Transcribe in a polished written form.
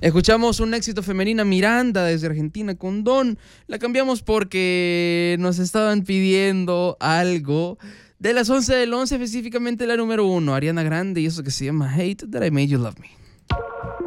Escuchamos un éxito femenina, Miranda, desde Argentina, con Don. La cambiamos porque nos estaban pidiendo algo de las 11 del 11, específicamente la número 1, Ariana Grande, y eso que se llama Hate That I Made You Love Me.